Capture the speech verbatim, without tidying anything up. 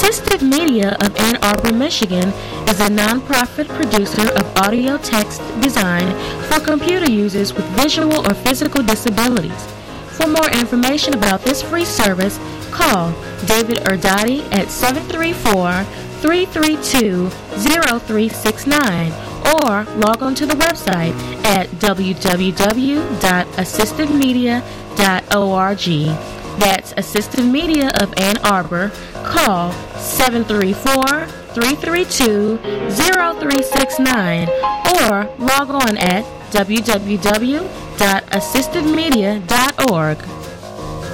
Assistive Media of Ann Arbor, Michigan is a nonprofit producer of audio text design for computer users with visual or physical disabilities. For more information about this free service, call David Erdadi at seven three four, three three two, zero three six nine or log on to the website at w w w dot assistive media dot org. That's Assistive Media of Ann Arbor. Call seven three four, three three two, zero three six nine or log on at w w w dot assistive media dot org.